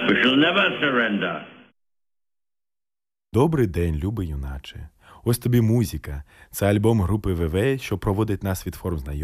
We shall never surrender. Добрий день, любий юначе. Ось тобі музика. Це альбом групи ВВ, що проводить нас від форм знайомства